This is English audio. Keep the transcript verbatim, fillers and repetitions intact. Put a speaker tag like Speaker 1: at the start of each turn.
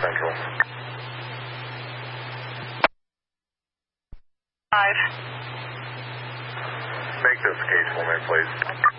Speaker 1: Central.
Speaker 2: Five.
Speaker 1: Make this case for me, please.